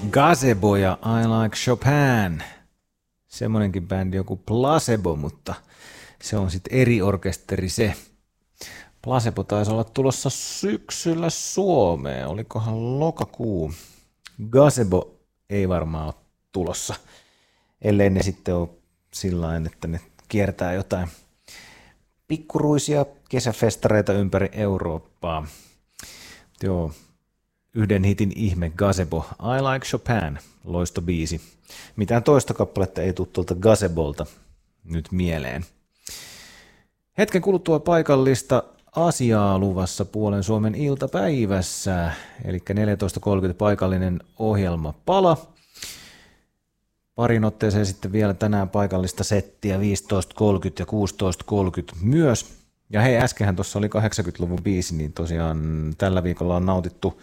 Gazebo ja I Like Chopin. Semmoinenkin bändi joku Placebo, mutta se on sitten eri orkesteri se. Placebo taisi olla tulossa syksyllä Suomeen, olikohan lokakuu. Gazebo ei varmaan ole tulossa, ellei ne sitten ole sillain, että ne kiertää jotain pikkuruisia kesäfestareita ympäri Eurooppaa. Joo, yhden hitin ihme Gazebo, I Like Chopin, loistobiisi. Mitään toista kappaletta ei tule tuolta Gazebolta nyt mieleen. Hetken kuluttua paikallista asiaa luvassa puolen Suomen iltapäivässä, eli 14.30 paikallinen ohjelma Pala. Parin otteeseen sitten vielä tänään paikallista settiä 15.30 ja 16.30 myös. Ja hei, äskenhän tuossa oli 80-luvun biisi, niin tosiaan tällä viikolla on nautittu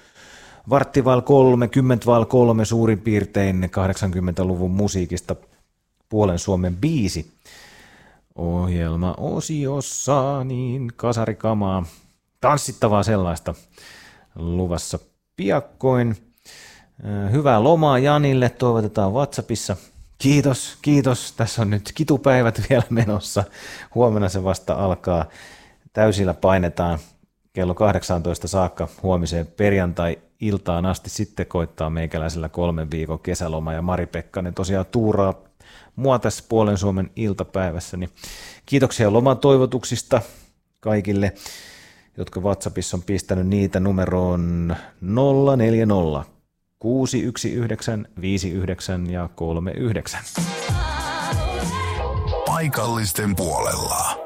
10:03 suurin piirtein 80-luvun musiikista puolen Suomen biisi. Ohjelma-osiossa niin kasarikamaa, tanssittavaa sellaista luvassa piakkoin. Hyvää lomaa Janille, toivotetaan WhatsAppissa. Kiitos. Tässä on nyt kitupäivät vielä menossa. Huomenna se vasta alkaa. Täysillä painetaan kello 18 saakka huomiseen perjantai-iltaan asti. Sitten koittaa meikäläisellä 3 viikon kesäloma ja Mari Pekkanen tosiaan tuuraa mua tässä puolen Suomen iltapäivässä. Niin kiitoksia loman toivotuksista kaikille, jotka WhatsAppissa on pistänyt niitä numeroon 040 619 59 ja 39. Paikallisten puolella.